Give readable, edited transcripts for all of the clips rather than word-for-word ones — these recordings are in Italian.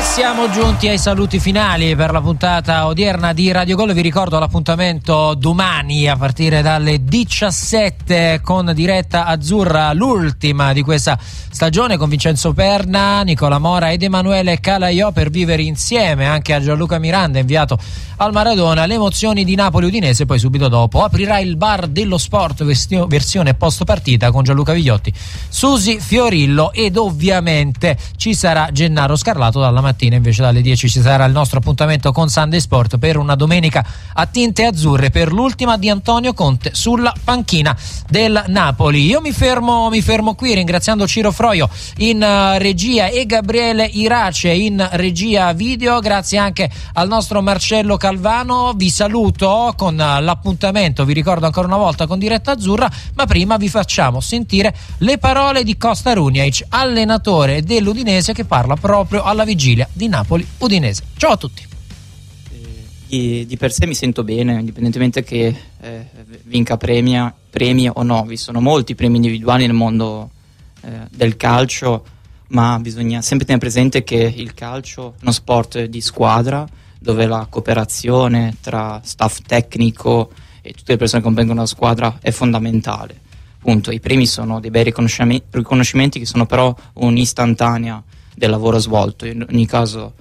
Siamo giunti ai saluti finali per la puntata odierna di Radio Gol. Vi ricordo l'appuntamento domani a partire dalle 17 con diretta azzurra, l'ultima di questa stagione, con Vincenzo Perna, Nicola Mora ed Emanuele Calaiò, per vivere insieme anche a Gianluca Miranda, inviato al Maradona, le emozioni di Napoli-Udinese. Poi subito dopo aprirà il bar dello sport versione post partita con Gianluca Vigliotti, Susi Fiorillo ed ovviamente ci sarà Gennaro Scarlato. Dalla mattina invece dalle 10 ci sarà il nostro appuntamento con Sunday Sport per una domenica a tinte azzurre, per l'ultima di Antonio Conte sulla panchina del Napoli. Io mi fermo qui ringraziando Ciro Froio in regia e Gabriele Irace in regia video. Grazie anche al nostro Marcello Calvano. Vi saluto con l'appuntamento, vi ricordo ancora una volta, con diretta azzurra, ma prima vi facciamo sentire le parole di Costa Runjaic, allenatore dell'Udinese, che parla proprio alla vigilia di Napoli-Udinese. Ciao a tutti. Di per sé mi sento bene, indipendentemente che vinca premi o no. Vi sono molti premi individuali nel mondo del calcio, ma bisogna sempre tenere presente che il calcio è uno sport di squadra, dove la cooperazione tra staff tecnico e tutte le persone che compongono la squadra è fondamentale. Appunto, i premi sono dei bei riconoscimenti che sono però un'istantanea del lavoro svolto. In ogni caso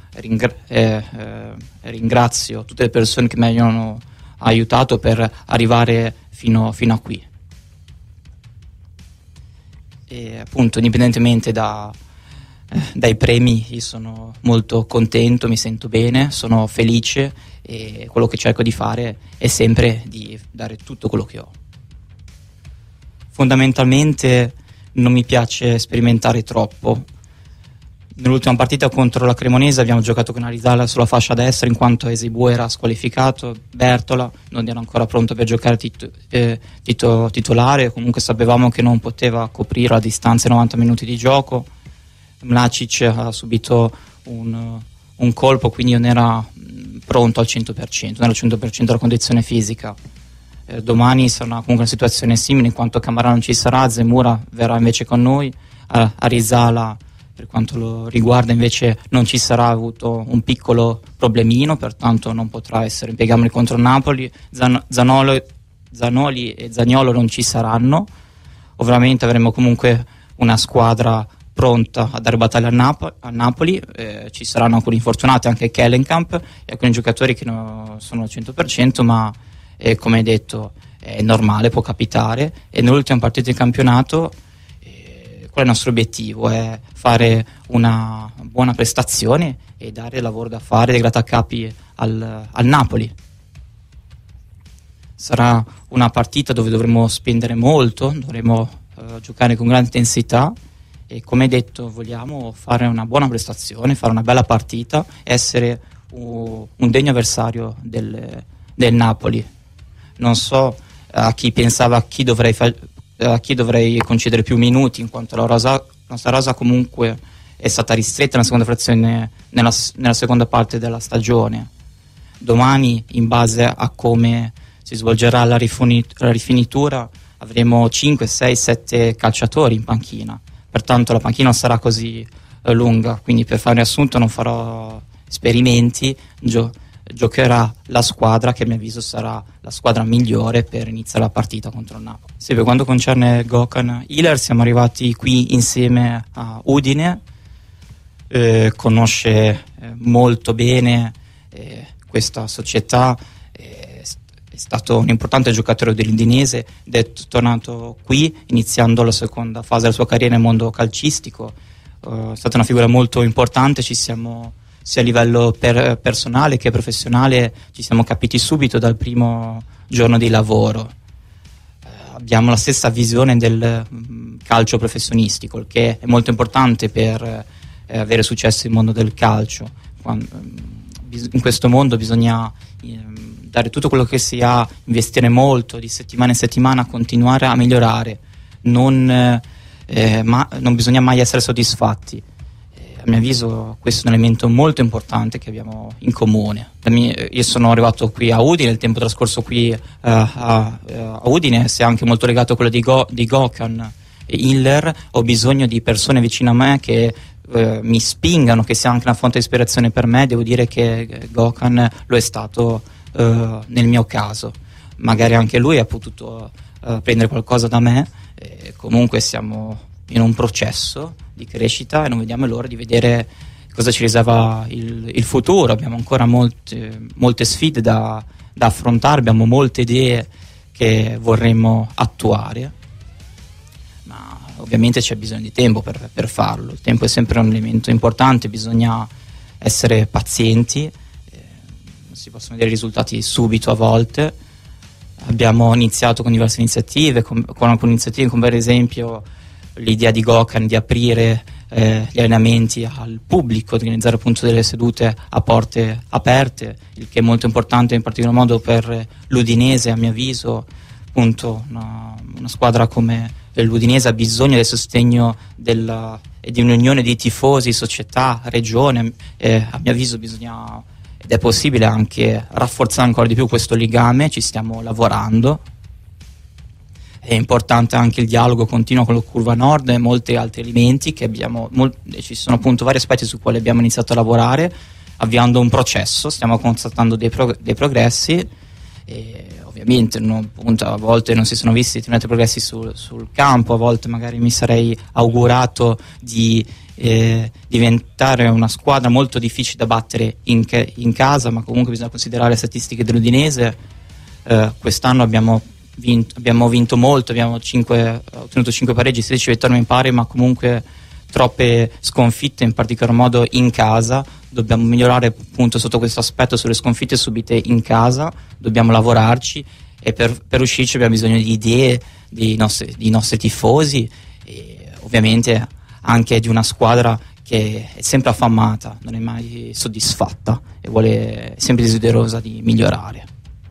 ringrazio tutte le persone che mi hanno aiutato per arrivare fino a qui. E appunto, indipendentemente dai premi, io sono molto contento, mi sento bene, sono felice, e quello che cerco di fare è sempre di dare tutto quello che ho. Fondamentalmente non mi piace sperimentare troppo. Nell'ultima partita contro la Cremonese abbiamo giocato con Arizala sulla fascia destra, in quanto Ezebu era squalificato, Bertola non era ancora pronto per giocare titolare. Comunque sapevamo che non poteva coprire a distanza 90 minuti di gioco. Mlacic ha subito un colpo, quindi non era pronto al 100%, non era al 100% della condizione fisica. Domani sarà comunque una situazione simile, in quanto Camarà non ci sarà, Zemura verrà invece con noi, Arizala per quanto lo riguarda invece non ci sarà, ha avuto un piccolo problemino, pertanto non potrà essere impiegato contro Napoli. Zanoli e Zaniolo non ci saranno. Ovviamente avremo comunque una squadra pronta a dare battaglia a Napoli. Ci saranno alcuni infortunati, anche Kellenkamp, e alcuni giocatori che non sono al 100%, ma come detto è normale, può capitare. E nell'ultima partita di campionato qual è il nostro obiettivo? È fare una buona prestazione e dare il lavoro da fare, dei grattacapi al Napoli. Sarà una partita dove dovremo spendere molto, dovremo giocare con grande intensità, e come detto vogliamo fare una buona prestazione, fare una bella partita, essere un degno avversario del Napoli. Non so a chi pensava a chi dovrei concedere più minuti, in quanto la nostra rosa comunque è stata ristretta nella seconda frazione, nella seconda parte della stagione. Domani, in base a come si svolgerà la rifinitura, avremo 5, 6, 7 calciatori in panchina, pertanto la panchina non sarà così lunga, quindi per fare un riassunto non farò esperimenti, giocherà la squadra che a mio avviso sarà la squadra migliore per iniziare la partita contro il Napoli. Sì, per quanto concerne Gökhan Iler, siamo arrivati qui insieme a Udine, conosce molto bene questa società, è stato un importante giocatore dell'Udinese ed è tornato qui iniziando la seconda fase della sua carriera nel mondo calcistico. È stata una figura molto importante, ci siamo sia a livello personale che professionale, ci siamo capiti subito dal primo giorno di lavoro. Abbiamo la stessa visione del calcio professionistico, il che è molto importante per avere successo nel mondo del calcio. In questo mondo bisogna dare tutto quello che si ha, investire molto, di settimana in settimana, continuare a migliorare, non bisogna mai essere soddisfatti. A mio avviso questo è un elemento molto importante che abbiamo in comune. Io sono arrivato qui a Udine, il tempo trascorso qui a Udine si è anche molto legato a quello di Gökhan, healer, ho bisogno di persone vicino a me che mi spingano, che sia anche una fonte di ispirazione per me. Devo dire che Gökhan lo è stato nel mio caso. Magari anche lui ha potuto prendere qualcosa da me, comunque siamo in un processo di crescita e non vediamo l'ora di vedere cosa ci riserva il futuro. Abbiamo ancora molte sfide da affrontare, abbiamo molte idee che vorremmo attuare, ma ovviamente c'è bisogno di tempo per farlo. Il tempo è sempre un elemento importante, bisogna essere pazienti, non si possono vedere i risultati subito a volte. Abbiamo iniziato con diverse iniziative, con alcune iniziative come per esempio l'idea di Gökhan di aprire gli allenamenti al pubblico, di organizzare appunto delle sedute a porte aperte, il che è molto importante in particolar modo per l'Udinese. A mio avviso appunto una squadra come l'Udinese ha bisogno del sostegno e di un'unione di tifosi, società, regione. A mio avviso bisogna, ed è possibile, anche rafforzare ancora di più questo legame. Ci stiamo lavorando. È importante anche il dialogo continuo con la Curva Nord e molti altri elementi che abbiamo. Ci sono appunto vari aspetti su cui abbiamo iniziato a lavorare, avviando un processo. Stiamo constatando dei progressi e ovviamente appunto, a volte non si sono visti determinati progressi sul campo. A volte magari mi sarei augurato di diventare una squadra molto difficile da battere in casa, ma comunque bisogna considerare le statistiche dell'Udinese. Quest'anno abbiamo vinto molto, abbiamo ottenuto 5 pareggi, 16 vittorie in pari, ma comunque troppe sconfitte, in particolar modo in casa. Dobbiamo migliorare appunto sotto questo aspetto, sulle sconfitte subite in casa, dobbiamo lavorarci, e per uscirci abbiamo bisogno di idee dei nostri tifosi e ovviamente anche di una squadra che è sempre affamata, non è mai soddisfatta e è sempre desiderosa di migliorare.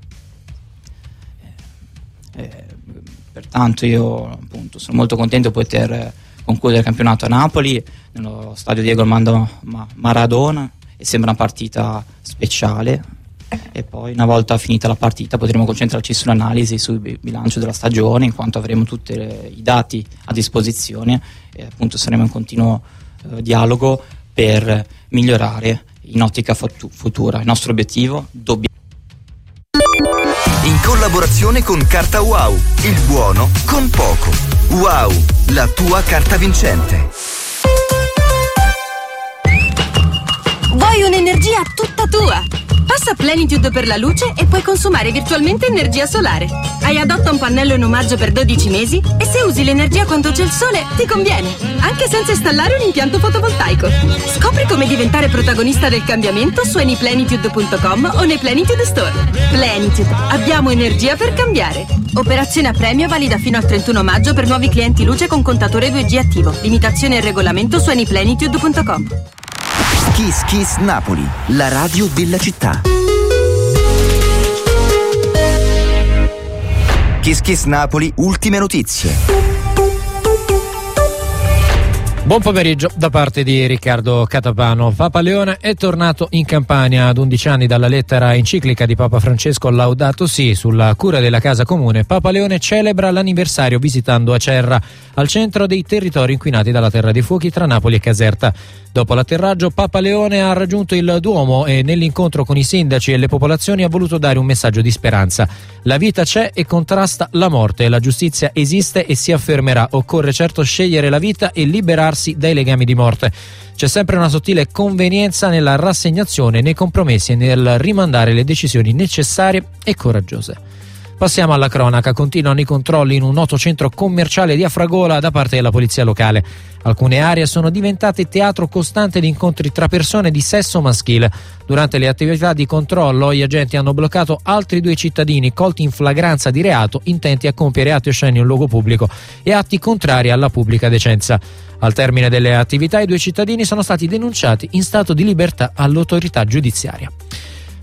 Pertanto io appunto sono molto contento di poter concludere il campionato a Napoli, nello stadio Diego Armando Maradona, e sembra una partita speciale. E poi una volta finita la partita potremo concentrarci sull'analisi, sul bilancio della stagione, in quanto avremo tutti i dati a disposizione e appunto saremo in continuo dialogo per migliorare in ottica futura. Il nostro obiettivo in collaborazione con Carta Wow, il buono con poco. Wow, la tua carta vincente. Vuoi un'energia tutta tua? Passa Plenitude per la luce e puoi consumare virtualmente energia solare. Hai adotta un pannello in omaggio per 12 mesi e se usi l'energia quando c'è il sole ti conviene, anche senza installare un impianto fotovoltaico. Scopri come diventare protagonista del cambiamento su anyplenitude.com o nei Plenitude Store. Plenitude, abbiamo energia per cambiare. Operazione a premio valida fino al 31 maggio per nuovi clienti luce con contatore 2G attivo. Limitazione e regolamento su anyplenitude.com. Kiss Kiss Napoli, la radio della città. Kiss Kiss Napoli, ultime notizie. Buon pomeriggio da parte di Riccardo Catapano. Papa Leone è tornato in Campania ad 11 anni dalla lettera enciclica di Papa Francesco Laudato Si sulla cura della casa comune. Papa Leone celebra l'anniversario visitando Acerra, al centro dei territori inquinati dalla terra dei fuochi tra Napoli e Caserta. Dopo l'atterraggio, Papa Leone ha raggiunto il Duomo e nell'incontro con i sindaci e le popolazioni ha voluto dare un messaggio di speranza. La vita c'è e contrasta la morte, la giustizia esiste e si affermerà. Occorre certo scegliere la vita e liberarsi dai legami di morte. C'è sempre una sottile convenienza nella rassegnazione, nei compromessi e nel rimandare le decisioni necessarie e coraggiose. Passiamo alla cronaca. Continuano i controlli in un noto centro commerciale di Afragola da parte della polizia locale. Alcune aree sono diventate teatro costante di incontri tra persone di sesso maschile. Durante le attività di controllo gli agenti hanno bloccato altri 2 cittadini colti in flagranza di reato, intenti a compiere atti osceni in luogo pubblico e atti contrari alla pubblica decenza. Al termine delle attività i 2 cittadini sono stati denunciati in stato di libertà all'autorità giudiziaria.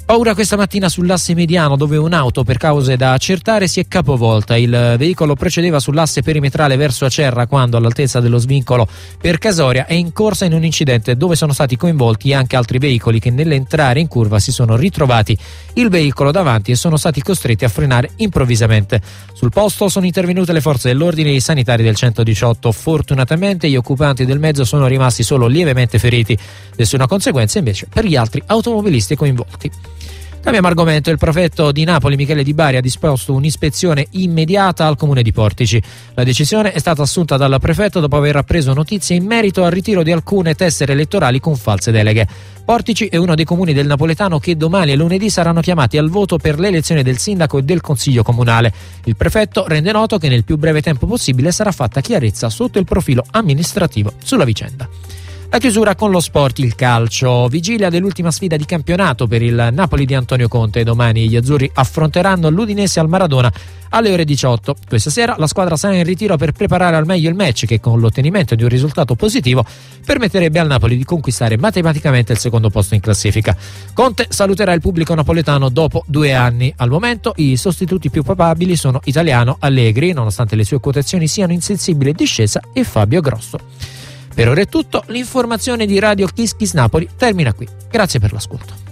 Paura questa mattina sull'asse mediano, dove un'auto, per cause da accertare, si è capovolta. Il veicolo procedeva sull'asse perimetrale verso Acerra quando, all'altezza dello svincolo per Casoria, è incorsa in un incidente dove sono stati coinvolti anche altri veicoli che nell'entrare in curva si sono ritrovati il veicolo davanti e sono stati costretti a frenare improvvisamente. Sul posto sono intervenute le forze dell'ordine e i sanitari del 118. Fortunatamente gli occupanti del mezzo sono rimasti solo lievemente feriti. Nessuna conseguenza invece per gli altri automobilisti coinvolti. Cambiamo argomento. Il prefetto di Napoli, Michele Di Bari, ha disposto un'ispezione immediata al comune di Portici. La decisione è stata assunta dal prefetto dopo aver appreso notizie in merito al ritiro di alcune tessere elettorali con false deleghe. Portici è uno dei comuni del napoletano che domani e lunedì saranno chiamati al voto per l'elezione del sindaco e del consiglio comunale. Il prefetto rende noto che nel più breve tempo possibile sarà fatta chiarezza sotto il profilo amministrativo sulla vicenda. La chiusura con lo sport, il calcio. Vigilia dell'ultima sfida di campionato per il Napoli di Antonio Conte. Domani gli azzurri affronteranno l'Udinese al Maradona alle ore 18. Questa sera la squadra sarà in ritiro per preparare al meglio il match che, con l'ottenimento di un risultato positivo, permetterebbe al Napoli di conquistare matematicamente il secondo posto in classifica. Conte saluterà il pubblico napoletano dopo 2 anni. Al momento i sostituti più probabili sono Italiano, Allegri, nonostante le sue quotazioni siano in sensibile discesa, e Fabio Grosso. Per ora è tutto, l'informazione di Radio Kiss Kiss Napoli termina qui. Grazie per l'ascolto.